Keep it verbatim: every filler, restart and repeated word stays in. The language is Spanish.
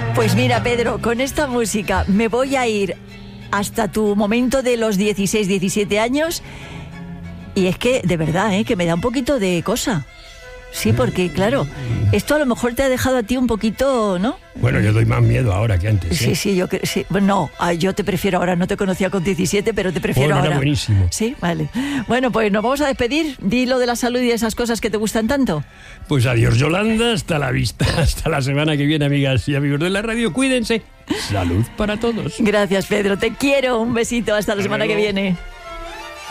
Pues mira, Pedro, con esta música me voy a ir hasta tu momento de los dieciséis, diecisiete años. Y es que, de verdad, ¿eh? que me da un poquito de cosa. Sí, porque, claro, esto a lo mejor te ha dejado a ti un poquito, ¿no? Bueno, yo doy más miedo ahora que antes, ¿eh? Sí, sí, yo que sí. Bueno, no, yo te prefiero ahora. No te conocía con diecisiete, pero te prefiero Bueno, ahora. era buenísimo. Sí, vale. Bueno, pues nos vamos a despedir. Di lo de la salud y esas cosas que te gustan tanto. Pues adiós, Yolanda. Hasta la vista. Hasta la semana que viene, amigas y amigos de la radio. Cuídense. Salud para todos. Gracias, Pedro. Te quiero. Un besito. Hasta la Hasta semana que luego. viene.